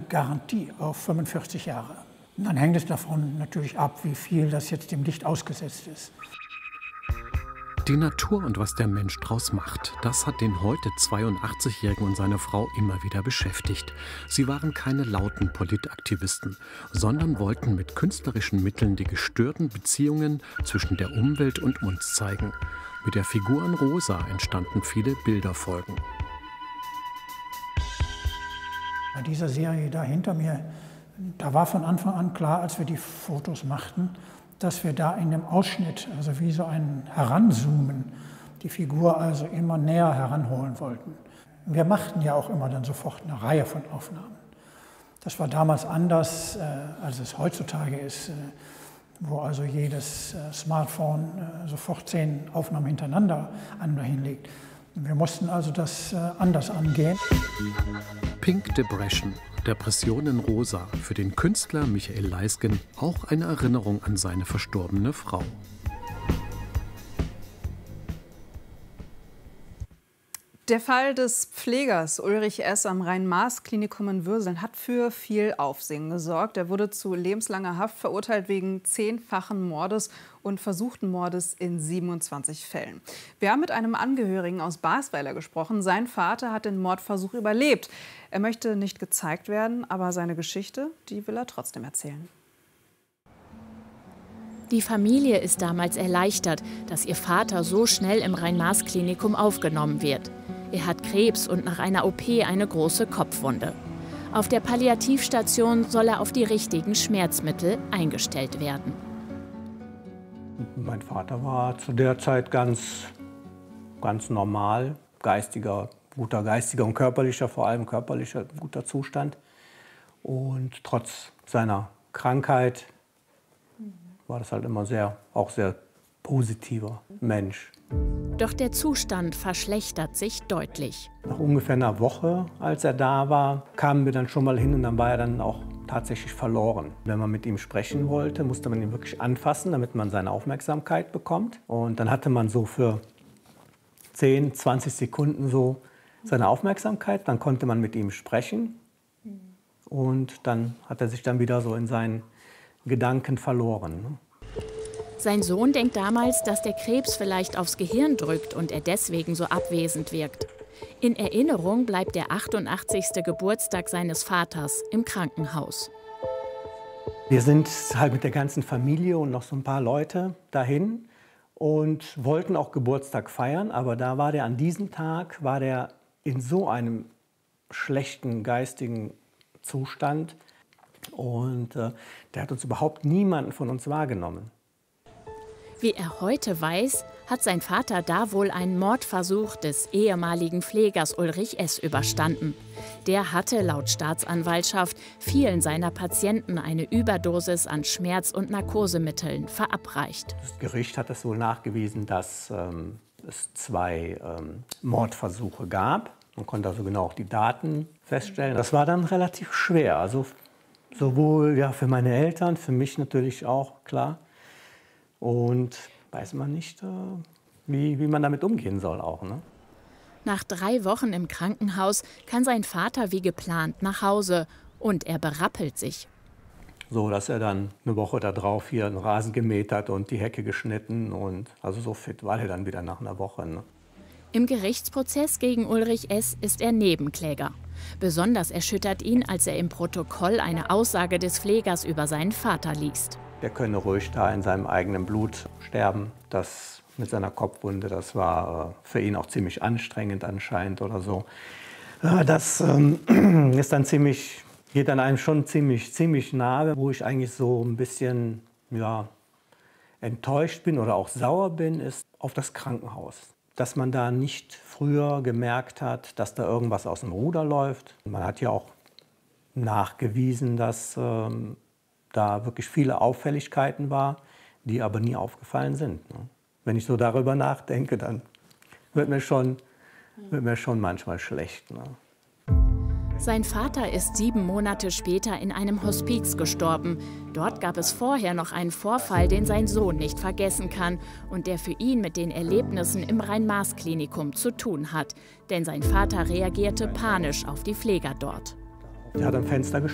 Garantie auf 45 Jahre. Und dann hängt es davon natürlich ab, wie viel das jetzt dem Licht ausgesetzt ist. Die Natur und was der Mensch draus macht, das hat den heute 82-Jährigen und seine Frau immer wieder beschäftigt. Sie waren keine lauten Politaktivisten, sondern wollten mit künstlerischen Mitteln die gestörten Beziehungen zwischen der Umwelt und uns zeigen. Mit der Figur in Rosa entstanden viele Bilderfolgen. Bei dieser Serie da hinter mir, da war von Anfang an klar, als wir die Fotos machten, dass wir da in dem Ausschnitt, also wie so ein Heranzoomen, die Figur also immer näher heranholen wollten. Wir machten ja auch immer dann sofort eine Reihe von Aufnahmen. Das war damals anders, als es heutzutage ist, wo also jedes Smartphone sofort 10 Aufnahmen hintereinander hinlegt. Wir mussten also das anders angehen. Pink Depression, Depression in Rosa, für den Künstler Michael Leisgen auch eine Erinnerung an seine verstorbene Frau. Der Fall des Pflegers Ulrich S. am Rhein-Maas-Klinikum in Würseln hat für viel Aufsehen gesorgt. Er wurde zu lebenslanger Haft verurteilt wegen 10-fachen Mordes und versuchten Mordes in 27 Fällen. Wir haben mit einem Angehörigen aus Basweiler gesprochen. Sein Vater hat den Mordversuch überlebt. Er möchte nicht gezeigt werden, aber seine Geschichte, die will er trotzdem erzählen. Die Familie ist damals erleichtert, dass ihr Vater so schnell im Rhein-Maas-Klinikum aufgenommen wird. Er hat Krebs und nach einer OP eine große Kopfwunde. Auf der Palliativstation soll er auf die richtigen Schmerzmittel eingestellt werden. Mein Vater war zu der Zeit ganz normal, guter geistiger und körperlicher, vor allem körperlicher guter Zustand. Und trotz seiner Krankheit war das halt immer auch sehr positiver Mensch. Doch der Zustand verschlechtert sich deutlich. Nach ungefähr einer Woche, als er da war, kamen wir dann schon mal hin und dann war er dann auch tatsächlich verloren. Wenn man mit ihm sprechen wollte, musste man ihn wirklich anfassen, damit man seine Aufmerksamkeit bekommt. Und dann hatte man so für 10, 20 Sekunden so seine Aufmerksamkeit. Dann konnte man mit ihm sprechen und dann hat er sich dann wieder so in seinen Gedanken verloren. Sein Sohn denkt damals, dass der Krebs vielleicht aufs Gehirn drückt und er deswegen so abwesend wirkt. In Erinnerung bleibt der 88. Geburtstag seines Vaters im Krankenhaus. Wir sind halt mit der ganzen Familie und noch so ein paar Leute dahin und wollten auch Geburtstag feiern, aber da war der an diesem Tag in so einem schlechten geistigen Zustand und der hat uns überhaupt niemanden von uns wahrgenommen. Wie er heute weiß, hat sein Vater da wohl einen Mordversuch des ehemaligen Pflegers Ulrich S. überstanden. Der hatte laut Staatsanwaltschaft vielen seiner Patienten eine Überdosis an Schmerz- und Narkosemitteln verabreicht. Das Gericht hat es wohl nachgewiesen, dass es 2 Mordversuche gab. Man konnte also genau auch die Daten feststellen. Das war dann relativ schwer, also sowohl ja, für meine Eltern, für mich natürlich auch, klar. Und weiß man nicht, wie man damit umgehen soll auch, ne? Nach 3 Wochen im Krankenhaus kann sein Vater wie geplant nach Hause und er berappelt sich. So, dass er dann eine Woche darauf hier einen Rasen gemäht hat und die Hecke geschnitten und also so fit war er dann wieder nach einer Woche, ne? Im Gerichtsprozess gegen Ulrich S. ist er Nebenkläger. Besonders erschüttert ihn, als er im Protokoll eine Aussage des Pflegers über seinen Vater liest. Er könne ruhig da in seinem eigenen Blut sterben. Das mit seiner Kopfwunde, das war für ihn auch ziemlich anstrengend anscheinend oder so. Das ist dann geht dann einem schon ziemlich nahe, wo ich eigentlich so ein bisschen enttäuscht bin oder auch sauer bin, ist auf das Krankenhaus. Dass man da nicht früher gemerkt hat, dass da irgendwas aus dem Ruder läuft. Man hat ja auch nachgewiesen, dass da wirklich viele Auffälligkeiten war, die aber nie aufgefallen sind. Ne? Wenn ich so darüber nachdenke, dann wird mir schon manchmal schlecht. Ne? Sein Vater ist 7 Monate später in einem Hospiz gestorben. Dort gab es vorher noch einen Vorfall, den sein Sohn nicht vergessen kann und der für ihn mit den Erlebnissen im Rhein-Maas-Klinikum zu tun hat. Denn sein Vater reagierte panisch auf die Pfleger dort. Er hat am Fenster